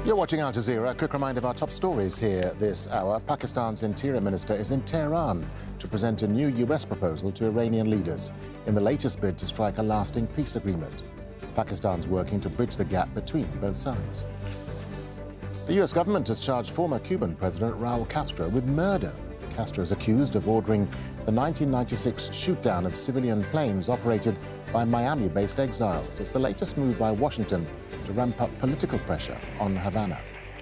You're watching Al Jazeera. A quick reminder of our top stories here this hour. Pakistan's Interior Minister is in Tehran to present a new US proposal to Iranian leaders in the latest bid to strike a lasting peace agreement. Pakistan's working to bridge the gap between both sides. The US government has charged former Cuban President Raul Castro with murder. Castro is accused of ordering the 1996 shoot-down of civilian planes operated by Miami-based exiles. It's the latest move by Washington to ramp up political pressure on Havana.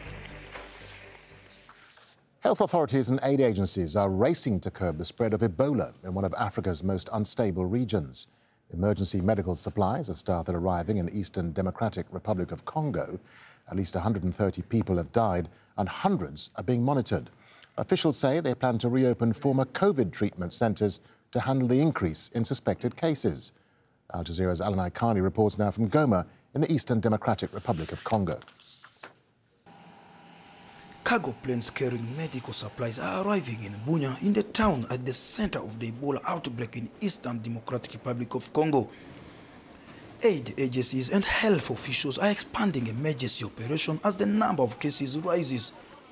Health authorities and aid agencies are racing to curb the spread of Ebola in one of Africa's most unstable regions. Emergency medical supplies have started arriving in the Eastern Democratic Republic of Congo. At least 130 people have died and hundreds are being monitored. Officials say they plan to reopen former COVID treatment centres to handle the increase in suspected cases. Al Jazeera's Alanai Khani reports now from Goma in the Eastern Democratic Republic of Congo. Cargo planes carrying medical supplies are arriving in Bunia, in the town at the center of the Ebola outbreak in Eastern Democratic Republic of Congo. Aid agencies and health officials are expanding emergency operation as the number of cases rises.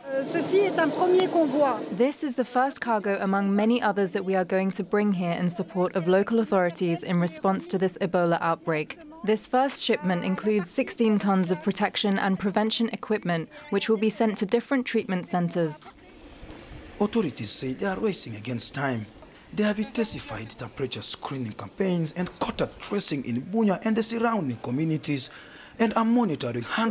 This is the first cargo among many others that we are going to bring here in support of local authorities in response to this Ebola outbreak. This first shipment includes 16 tons of protection and prevention equipment, which will be sent to different treatment centres. Authorities say they are racing against time. They have intensified temperature screening campaigns and contact tracing in Bunia and the surrounding communities, and are monitoring hundreds